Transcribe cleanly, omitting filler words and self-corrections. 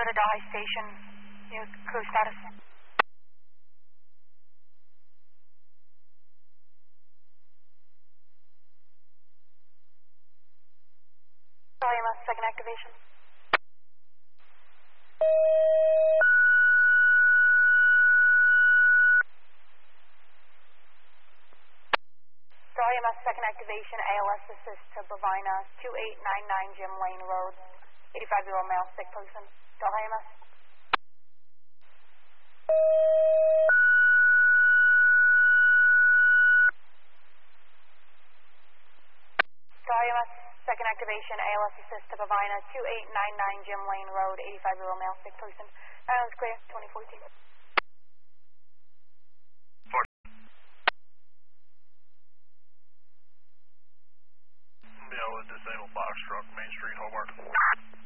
Nevada Delhi Station, new crew status. Delhi MS, second activation. Delhi MS, second activation, ALS assist to Bovina, 2899 Jim Lane Road, 85-year-old male, sick person. Delhi MS. Delhi MS, second activation, ALS assist to Bovina, 2899 Jim Lane Road, 85-year-old male, sick person. Island's clear, 2014. Yeah, with disabled box truck, Main Street, Hobart.